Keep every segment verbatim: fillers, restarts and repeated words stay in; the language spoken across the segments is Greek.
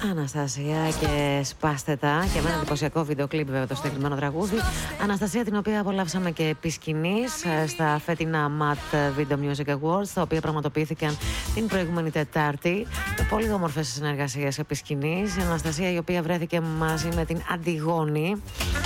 Αναστασία και σπάστε τα. Και με ένα εντυπωσιακό βίντεο κλιπ, βέβαια, το συγκεκριμένο τραγούδι. Αναστασία, την οποία απολαύσαμε και επί σκηνής στα φετινά Mat Video Music Awards, τα οποία πραγματοποιήθηκαν την προηγούμενη Τετάρτη. Με πολύ όμορφες συνεργασίες επί σκηνής. Η Αναστασία, η οποία βρέθηκε μαζί με την Αντιγόνη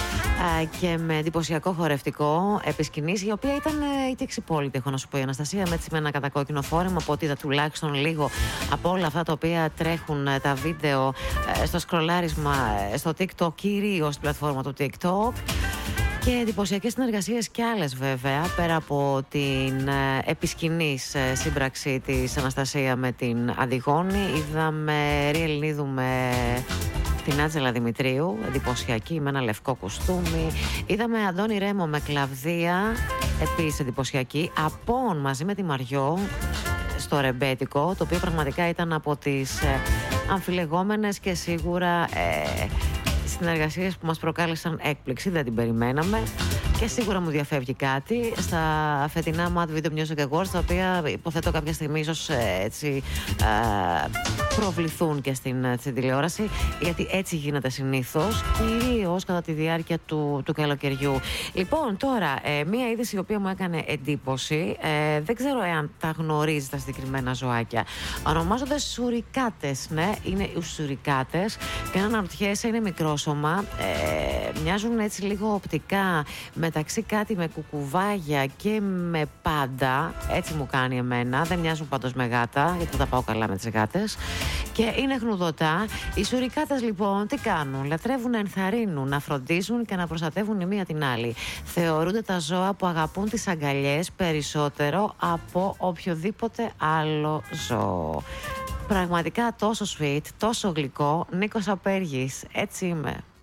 και με εντυπωσιακό χορευτικό επί σκηνής, η οποία ήταν είτε εξυπόλυτη, έχω να σου πω, η Αναστασία, με, έτσι, με ένα κατακόκκινο φόρεμα, από ό,τι είδα τουλάχιστον λίγο από όλα αυτά τα οποία τρέχουν τα βίντεο στο σκρολάρισμα στο TikTok, κυρίως στην πλατφόρμα του TikTok. Και εντυπωσιακές συνεργασίες κι άλλες, βέβαια, πέρα από την επισκηνής σύμπραξη της Αναστασία με την Αντιγόνη. Είδαμε Ρή Ελληνίδου με την Άτζελα Δημητρίου, εντυπωσιακή, με ένα λευκό κουστούμι. Είδαμε Αντώνη Ρέμο με Κλαβδία, επίσης εντυπωσιακή. Απόν μαζί με τη Μαριό στο ρεμπέτικο, το οποίο πραγματικά ήταν από τις ε, αμφιλεγόμενες και σίγουρα ε, συνεργασίες που μας προκάλεσαν έκπληξη, δεν την περιμέναμε. Και σίγουρα μου διαφεύγει κάτι στα φετινά Mat Video Music Awards, τα οποία υποθέτω κάποια στιγμή ίσως έτσι α, προβληθούν και στην, στην τηλεόραση, γιατί έτσι γίνεται συνήθως, κυρίως κατά τη διάρκεια του, του καλοκαιριού. Λοιπόν, τώρα, ε, μία είδηση η οποία μου έκανε εντύπωση, ε, δεν ξέρω εάν τα γνωρίζει τα συγκεκριμένα ζωάκια. Ονομάζονται σουρικάτες, ναι, είναι οι σουρικάτες, και αν αναρωτιέσαι, είναι μικρόσωμα, ε, μοιάζουν έτσι λίγο οπτικά μεταξύ κάτι με κουκουβάγια και με πάντα, έτσι μου κάνει εμένα. Δεν μοιάζουν πάντως με γάτα, γιατί δεν τα πάω καλά με τις γάτες. Και είναι χνουδωτά. Οι σουρικάτες λοιπόν τι κάνουν? Λατρεύουν να ενθαρρύνουν, να φροντίζουν και να προστατεύουν η μία την άλλη. Θεωρούνται τα ζώα που αγαπούν τις αγκαλιές περισσότερο από οποιοδήποτε άλλο ζώο. Πραγματικά τόσο sweet, τόσο γλυκό. Νίκος Απέργης, έτσι είμαι.